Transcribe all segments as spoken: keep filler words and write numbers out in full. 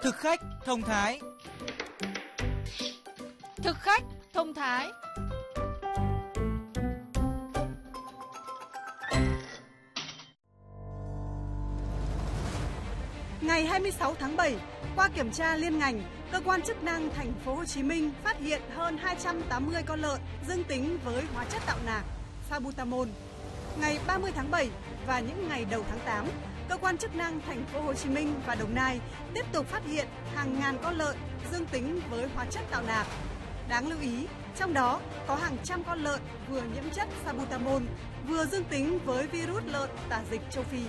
Thực khách thông thái. Thực khách thông thái. Ngày hai mươi sáu tháng bảy, qua kiểm tra liên ngành, cơ quan chức năng thành phố Hồ Chí Minh phát hiện hơn hai trăm tám mươi con lợn dương tính với hóa chất tạo nạc Salbutamol. Ngày ba mươi tháng bảy và những ngày đầu tháng tám, cơ quan chức năng thành phố Hồ Chí Minh và Đồng Nai tiếp tục phát hiện hàng ngàn con lợn dương tính với hóa chất tạo nạc. Đáng lưu ý, trong đó có hàng trăm con lợn vừa nhiễm chất Salbutamol, vừa dương tính với virus lợn tả dịch châu Phi.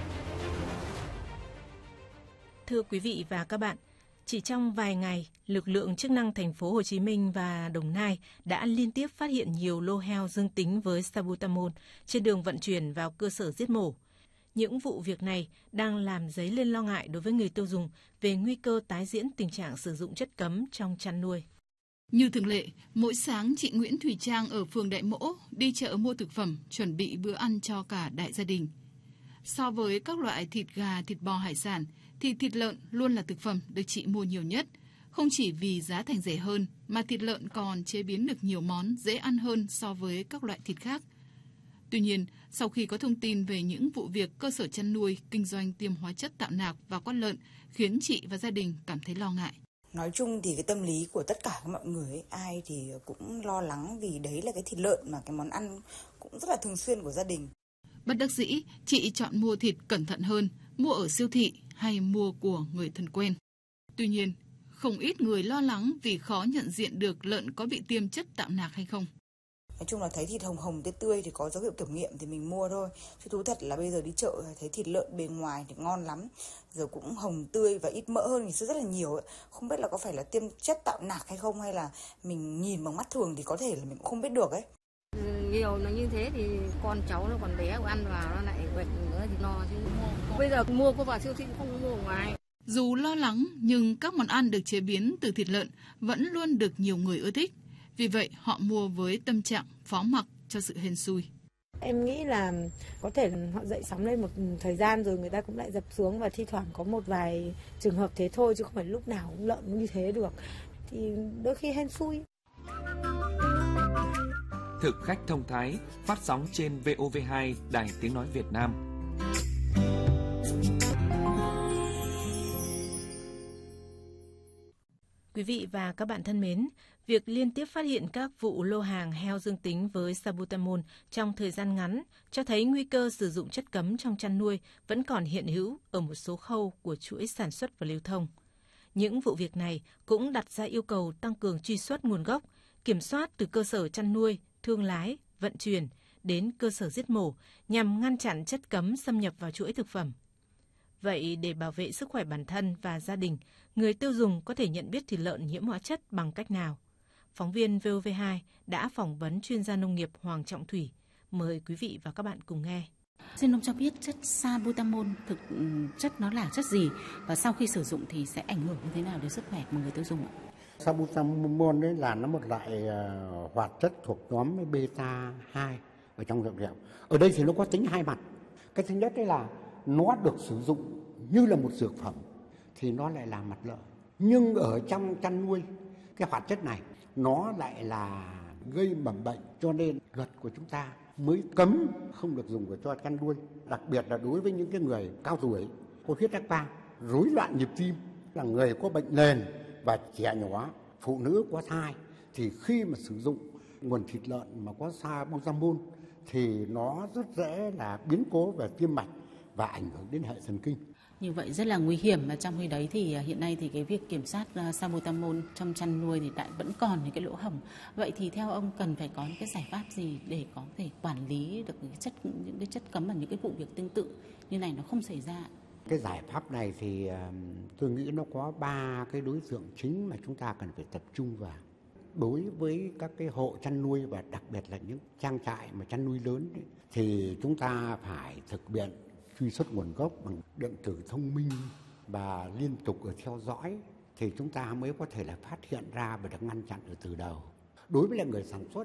Thưa quý vị và các bạn, chỉ trong vài ngày, lực lượng chức năng thành phố Hồ Chí Minh và Đồng Nai đã liên tiếp phát hiện nhiều lô heo dương tính với Salbutamol trên đường vận chuyển vào cơ sở giết mổ. Những vụ việc này đang làm dấy lên lo ngại đối với người tiêu dùng về nguy cơ tái diễn tình trạng sử dụng chất cấm trong chăn nuôi. Như thường lệ, mỗi sáng chị Nguyễn Thùy Trang ở phường Đại Mỗ đi chợ mua thực phẩm, chuẩn bị bữa ăn cho cả đại gia đình. So với các loại thịt gà, thịt bò, hải sản, thì thịt lợn luôn là thực phẩm được chị mua nhiều nhất. Không chỉ vì giá thành rẻ hơn, mà thịt lợn còn chế biến được nhiều món dễ ăn hơn so với các loại thịt khác. Tuy nhiên, sau khi có thông tin về những vụ việc cơ sở chăn nuôi kinh doanh tiêm hóa chất tạo nạc vào con lợn, khiến chị và gia đình cảm thấy lo ngại. Nói chung thì cái tâm lý của tất cả các mọi người ấy, ai thì cũng lo lắng vì đấy là cái thịt lợn mà cái món ăn cũng rất là thường xuyên của gia đình. Bất đắc dĩ, chị chọn mua thịt cẩn thận hơn, mua ở siêu thị hay mua của người thân quen. Tuy nhiên, không ít người lo lắng vì khó nhận diện được lợn có bị tiêm chất tạo nạc hay không. Nói chung là thấy thịt hồng hồng tươi tươi thì có dấu hiệu kiểm nghiệm thì mình mua thôi. Chứ thú thật là bây giờ đi chợ thấy thịt lợn bề ngoài thì ngon lắm, giờ cũng hồng tươi và ít mỡ hơn ngày xưa rất là nhiều ấy. Không biết là có phải là tiêm chất tạo nạc hay không, hay là mình nhìn bằng mắt thường thì có thể là mình cũng không biết được ấy. Nhiều nó như thế thì con cháu nó còn bé, ăn vào nó lại bệnh nữa thì lo chứ. Bây giờ mua có vào siêu thị không mua ở ngoài. Dù lo lắng nhưng các món ăn được chế biến từ thịt lợn vẫn luôn được nhiều người ưa thích. Vì vậy họ mua với tâm trạng phó mặc cho sự hên xui. Em nghĩ là có thể là họ dậy sóng lên một thời gian rồi người ta cũng lại dập xuống, và thi thoảng có một vài trường hợp thế thôi chứ không phải lúc nào cũng lợn cũng như thế được. Thì đôi khi hên xui. Thực khách thông thái phát sóng trên vê o vê hai Đài Tiếng nói Việt Nam. Quý vị và các bạn thân mến, việc liên tiếp phát hiện các vụ lô hàng heo dương tính với Salbutamol trong thời gian ngắn cho thấy nguy cơ sử dụng chất cấm trong chăn nuôi vẫn còn hiện hữu ở một số khâu của chuỗi sản xuất và lưu thông. Những vụ việc này cũng đặt ra yêu cầu tăng cường truy xuất nguồn gốc, kiểm soát từ cơ sở chăn nuôi, thương lái, vận chuyển đến cơ sở giết mổ nhằm ngăn chặn chất cấm xâm nhập vào chuỗi thực phẩm. Vậy để bảo vệ sức khỏe bản thân và gia đình, người tiêu dùng có thể nhận biết thịt lợn nhiễm hóa chất bằng cách nào? Phóng viên vê o vê hai đã phỏng vấn chuyên gia nông nghiệp Hoàng Trọng Thủy. Mời quý vị và các bạn cùng nghe. Xin ông cho biết chất Salbutamol thực chất nó là chất gì và sau khi sử dụng thì sẽ ảnh hưởng như thế nào đến sức khỏe của người tiêu dùng ạ? Salbutamol đấy là nó một loại uh, hoạt chất thuộc nhóm beta hai ở trong rượu rượu. Ở đây thì nó có tính hai mặt. Cái thứ nhất đấy là nó được sử dụng như là một dược phẩm thì nó lại là mặt lợi. Nhưng ở trong chăn nuôi, cái hoạt chất này nó lại là gây mầm bệnh, cho nên luật của chúng ta mới cấm không được dùng cho chăn nuôi. Đặc biệt là đối với những cái người cao tuổi, có huyết áp cao, rối loạn nhịp tim, là người có bệnh nền và trẻ nhỏ, phụ nữ có thai, thì khi mà sử dụng nguồn thịt lợn mà có Salbutamol thì nó rất dễ là biến cố về tim mạch và ảnh hưởng đến hệ thần kinh. Như vậy rất là nguy hiểm, và trong khi đấy thì hiện nay thì cái việc kiểm soát Salbutamol trong chăn nuôi thì lại vẫn còn những cái lỗ hổng. Vậy thì theo ông cần phải có những cái giải pháp gì để có thể quản lý được những cái chất những cái chất cấm và những cái vụ việc tương tự như này nó không xảy ra? Cái giải pháp này thì tôi nghĩ nó có ba cái đối tượng chính mà chúng ta cần phải tập trung vào. Đối với các cái hộ chăn nuôi và đặc biệt là những trang trại mà chăn nuôi lớn ấy, thì chúng ta phải thực hiện truy xuất nguồn gốc bằng điện tử thông minh và liên tục ở theo dõi thì chúng ta mới có thể là phát hiện ra và được ngăn chặn ở từ đầu. Đối với là người sản xuất